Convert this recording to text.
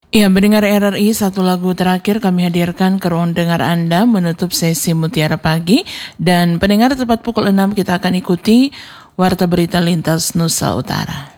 Ya, mendengar RRI, satu lagu terakhir kami hadirkan ke ruang dengar Anda menutup sesi Mutiara Pagi. Dan pendengar, tepat pukul 6 kita akan ikuti Warta Berita Lintas Nusa Utara.